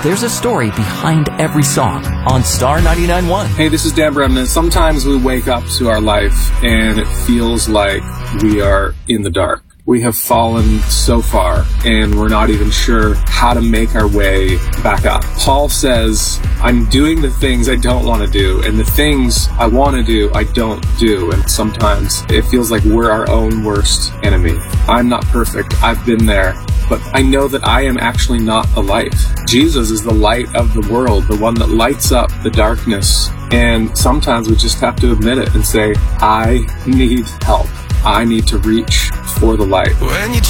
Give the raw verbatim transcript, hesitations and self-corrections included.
there's a story behind every song on Star ninety-nine point one. Hey, this is Dan Bremner. Sometimes we wake up to our life and it feels like we are in the dark. We have fallen so far and we're not even sure how to make our way back up. Paul says, I'm doing the things I don't want to do, and the things I want to do, I don't do. And sometimes it feels like we're our own worst enemy. I'm not perfect. I've been there. But I know that I am actually not the light. Jesus is the light of the world, the one that lights up the darkness. And sometimes we just have to admit it and say, I need help. I need to reach for the light. When you